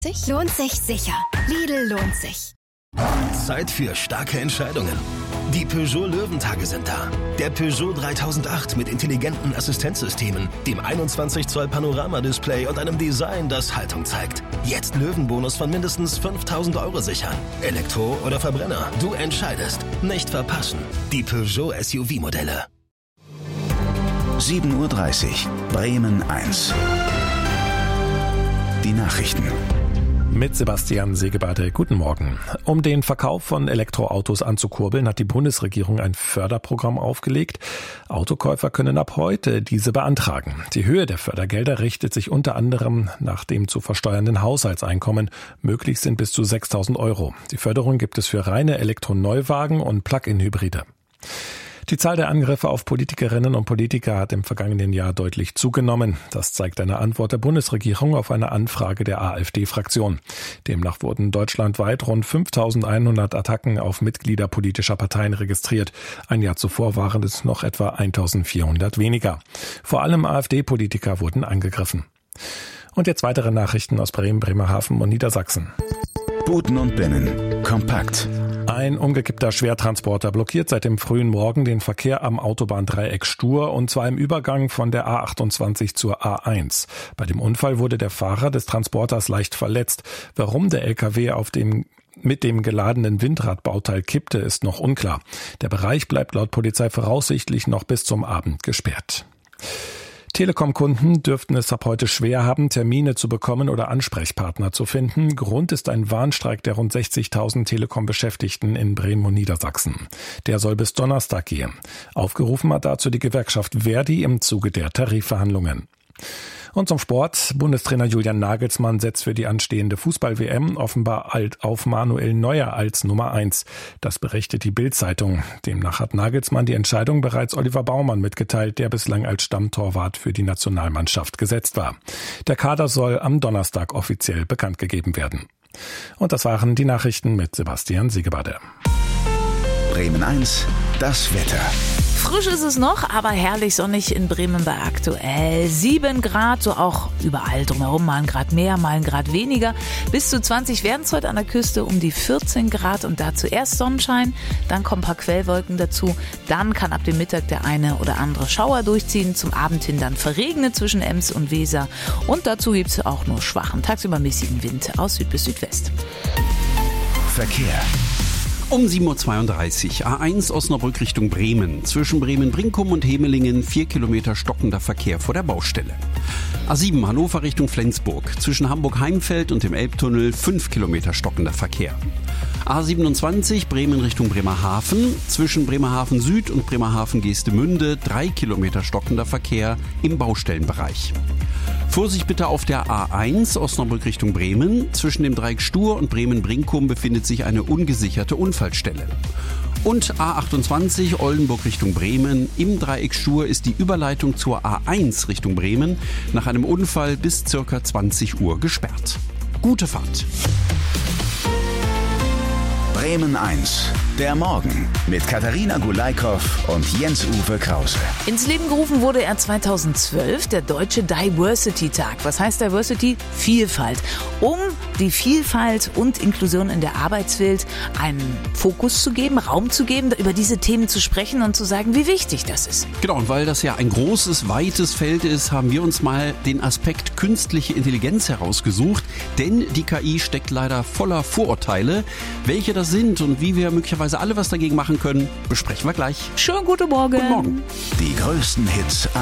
Lohnt sich sicher. Lidl lohnt sich. Zeit für starke Entscheidungen. Die Peugeot Löwentage sind da. Der Peugeot 3008 mit intelligenten Assistenzsystemen, dem 21 Zoll Panoramadisplay und einem Design, das Haltung zeigt. Jetzt Löwenbonus von mindestens 5.000 € sichern. Elektro oder Verbrenner, du entscheidest. Nicht verpassen. Die Peugeot SUV-Modelle. 7:30 Uhr, Bremen 1. Die Nachrichten. Mit Sebastian Segebade, guten Morgen. Um den Verkauf von Elektroautos anzukurbeln, hat die Bundesregierung ein Förderprogramm aufgelegt. Autokäufer können ab heute diese beantragen. Die Höhe der Fördergelder richtet sich unter anderem nach dem zu versteuernden Haushaltseinkommen. Möglich sind bis zu 6.000 €. Die Förderung gibt es für reine Elektroneuwagen und Plug-in-Hybride. Die Zahl der Angriffe auf Politikerinnen und Politiker hat im vergangenen Jahr deutlich zugenommen. Das zeigt eine Antwort der Bundesregierung auf eine Anfrage der AfD-Fraktion. Demnach wurden deutschlandweit rund 5.100 Attacken auf Mitglieder politischer Parteien registriert. Ein Jahr zuvor waren es noch etwa 1.400 weniger. Vor allem AfD-Politiker wurden angegriffen. Und jetzt weitere Nachrichten aus Bremen, Bremerhaven und Niedersachsen. Buten und Binnen. Kompakt. Ein umgekippter Schwertransporter blockiert seit dem frühen Morgen den Verkehr am Autobahndreieck Stur, und zwar im Übergang von der A28 zur A1. Bei dem Unfall wurde der Fahrer des Transporters leicht verletzt. Warum der LKW mit dem geladenen Windradbauteil kippte, ist noch unklar. Der Bereich bleibt laut Polizei voraussichtlich noch bis zum Abend gesperrt. Telekom-Kunden dürften es ab heute schwer haben, Termine zu bekommen oder Ansprechpartner zu finden. Grund ist ein Warnstreik der rund 60.000 Telekom-Beschäftigten in Bremen und Niedersachsen. Der soll bis Donnerstag gehen. Aufgerufen hat dazu die Gewerkschaft Verdi im Zuge der Tarifverhandlungen. Und zum Sport. Bundestrainer Julian Nagelsmann setzt für die anstehende Fußball-WM offenbar auf Manuel Neuer als Nummer 1. Das berichtet die Bild-Zeitung. Demnach hat Nagelsmann die Entscheidung bereits Oliver Baumann mitgeteilt, der bislang als Stammtorwart für die Nationalmannschaft gesetzt war. Der Kader soll am Donnerstag offiziell bekannt gegeben werden. Und das waren die Nachrichten mit Sebastian Segebade. Bremen 1, das Wetter. Frisch ist es noch, aber herrlich sonnig in Bremen bei aktuell 7 Grad, so auch überall drumherum, mal ein Grad mehr, mal ein Grad weniger. Bis zu 20 werden es heute an der Küste, um die 14 Grad und dazu erst Sonnenschein, dann kommen ein paar Quellwolken dazu, dann kann ab dem Mittag der eine oder andere Schauer durchziehen, zum Abend hin dann verregnet zwischen Ems und Weser und dazu gibt es auch nur schwachen, tagsüber mäßigen Wind aus Süd bis Südwest. Verkehr. Um 7:32 Uhr, A1 Osnabrück Richtung Bremen. Zwischen Bremen-Brinkum und Hemelingen 4 Kilometer stockender Verkehr vor der Baustelle. A7 Hannover Richtung Flensburg. Zwischen Hamburg-Heimfeld und dem Elbtunnel 5 Kilometer stockender Verkehr. A27 Bremen Richtung Bremerhaven. Zwischen Bremerhaven Süd und Bremerhaven-Geestemünde 3 Kilometer stockender Verkehr im Baustellenbereich. Vorsicht bitte auf der A1 Osnabrück Richtung Bremen. Zwischen dem Dreieck Stur und Bremen-Brinkum befindet sich eine ungesicherte Unfallstelle. Und A28 Oldenburg Richtung Bremen. Im Dreieck Stur ist die Überleitung zur A1 Richtung Bremen nach einem Unfall bis ca. 20 Uhr gesperrt. Gute Fahrt. Bremen 1, der Morgen mit Katharina Gulaikow und Jens-Uwe Krause. Ins Leben gerufen wurde er 2012, der Deutsche Diversity-Tag. Was heißt Diversity? Vielfalt. Um die Vielfalt und Inklusion in der Arbeitswelt einen Fokus zu geben, Raum zu geben, über diese Themen zu sprechen und zu sagen, wie wichtig das ist. Genau, und weil das ja ein großes, weites Feld ist, haben wir uns mal den Aspekt künstliche Intelligenz herausgesucht. Denn die KI steckt leider voller Vorurteile. Welche das sind und wie wir möglicherweise alle was dagegen machen können, besprechen wir gleich. Schönen guten Morgen. Guten Morgen. Die größten Hits